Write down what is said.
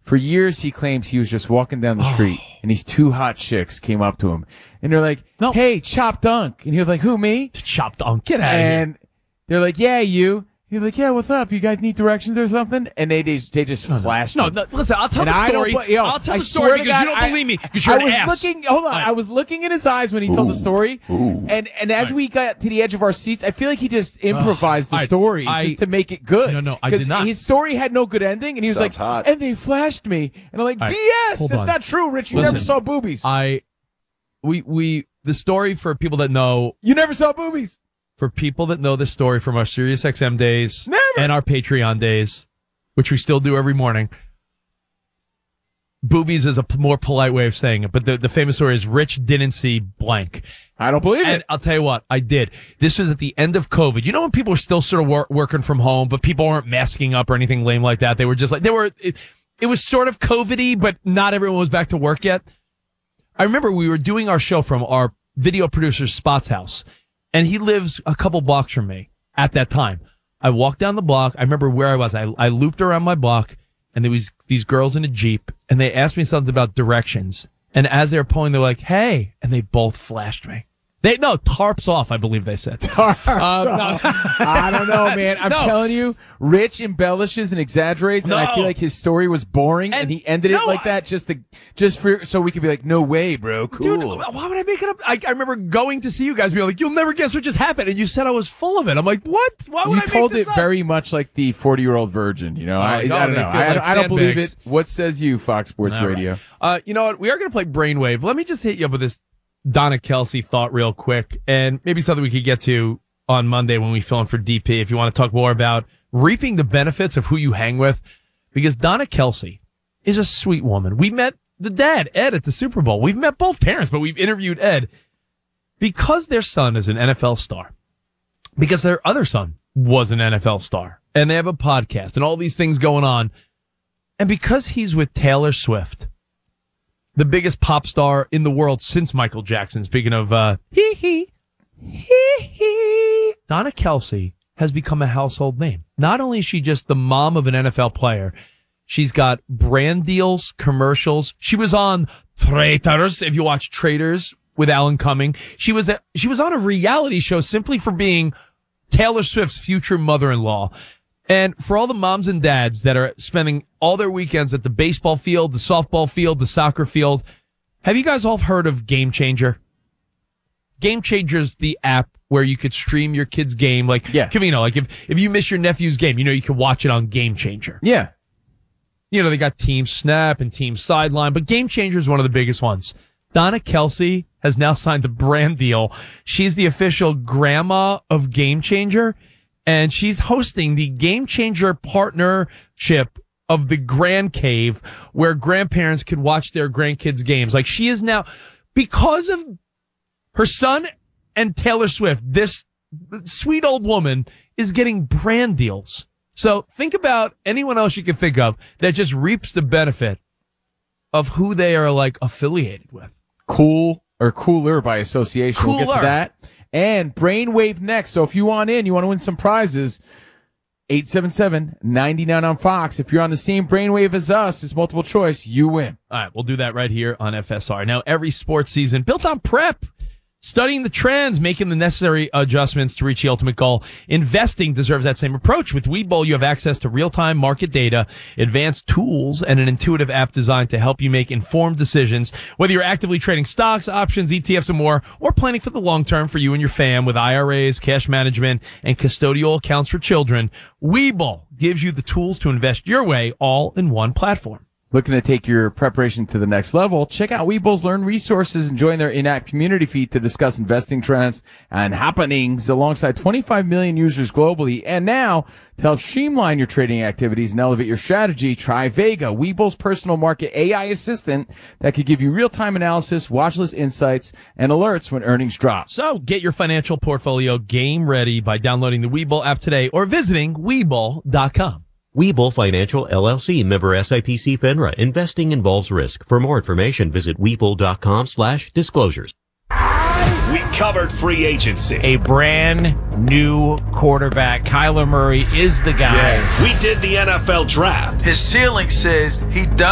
For years, he claims he was just walking down the street, and these two hot chicks came up to him, and they're like, "Hey, Chop Dunk," and he was like, "Who, me?" Chop Dunk, get out of here. And they're like, "Yeah, you." He's like, "Yeah, what's up? You guys need directions or something?" And they just flashed him. No, listen, I'll tell the story. I'll tell the story because you don't believe me. Because you're an ass. I was looking in his eyes when he told the story, and as we got to the edge of our seats, I feel like he just improvised the story just to make it good. No, I did not. His story had no good ending, and he was like, hot. "And they flashed me," and I'm like, "BS! That's not true, Rich. You never saw boobies. The story for people that know, You never saw boobies." For people that know the story from our SiriusXM days Never. and our Patreon days, which we still do every morning, boobies is a more polite way of saying it. But the famous story is Rich didn't see blank. I don't believe And it. I'll tell you what, I did. This was at the end of COVID. You know when people were still sort of working from home, but people weren't masking up or anything lame like that. They were just like, it was sort of COVID-y, but not everyone was back to work yet. I remember we were doing our show from our video producer Spot's house. And he lives a couple blocks from me at that time. I walked down the block. I remember where I was. I looped around my block, and there was these girls in a Jeep, and they asked me something about directions. And as they were pulling, they're like, "Hey," and they both flashed me. Tarps off, I believe they said. Tarps off. I don't know, man. I'm telling you, Rich embellishes and exaggerates, and I feel like his story was boring, and he ended it like that so we could be like, "No way, bro, cool." Dude, why would I make it up? I remember going to see you guys, being like, "You'll never guess what just happened," and you said I was full of it. I'm like, "What? Why would I make this up?" You told it very much like the 40-year-old virgin. You know, I don't know. I don't believe it. What says you, Fox Sports Radio? Right. You know what? We are going to play Brainwave. Let me just hit you up with this Donna Kelsey thought real quick, and maybe something we could get to on Monday when we fill in for DP if you want to talk more about reaping the benefits of who you hang with, because Donna Kelsey is a sweet woman. We met the dad, Ed, at the Super Bowl. We've met both parents, but we've interviewed Ed because their son is an NFL star, because their other son was an NFL star, and they have a podcast and all these things going on, and because he's with Taylor Swift, the biggest pop star in the world since Michael Jackson. Speaking of, Donna Kelsey has become a household name. Not only is she just the mom of an NFL player, she's got brand deals, commercials. She was on Traitors, if you watch Traitors with Alan Cumming. She was on a reality show simply for being Taylor Swift's future mother-in-law. And for all the moms and dads that are spending all their weekends at the baseball field, the softball field, the soccer field, have you guys all heard of Game Changer? Game Changer's the app where you could stream your kid's game. Like, if you miss your nephew's game, you can watch it on Game Changer. Yeah. They got Team Snap and Team Sideline, but Game Changer is one of the biggest ones. Donna Kelsey has now signed a brand deal. She's the official grandma of Game Changer, and she's hosting the Game Changer partnership of the Grand Cave, where grandparents could watch their grandkids' games. Like, she is now, because of her son and Taylor Swift, this sweet old woman is getting brand deals. So think about anyone else you can think of that just reaps the benefit of who they are like affiliated with. Cool or cooler by association. We'll get to that. And Brainwave next. So if you want to win some prizes, 877-99 on Fox. If you're on the same brainwave as us, it's multiple choice, you win. All right, we'll do that right here on FSR. Now, every sports season built on prep. Studying the trends, making the necessary adjustments to reach the ultimate goal. Investing deserves that same approach. With Webull, you have access to real-time market data, advanced tools, and an intuitive app designed to help you make informed decisions. Whether you're actively trading stocks, options, ETFs, and more, or planning for the long term for you and your fam with IRAs, cash management, and custodial accounts for children, Webull gives you the tools to invest your way all in one platform. Looking to take your preparation to the next level? Check out Webull's Learn Resources and join their in-app community feed to discuss investing trends and happenings alongside 25 million users globally. And now, to help streamline your trading activities and elevate your strategy, try Vega, Webull's personal market AI assistant that could give you real-time analysis, watchlist insights, and alerts when earnings drop. So get your financial portfolio game ready by downloading the Webull app today or visiting Webull.com. Webull Financial LLC, member SIPC FINRA. Investing involves risk. For more information, visit Webull.com/disclosures. We covered free agency. A brand new quarterback. Kyler Murray is the guy. Yeah. We did the NFL draft. His ceiling says he does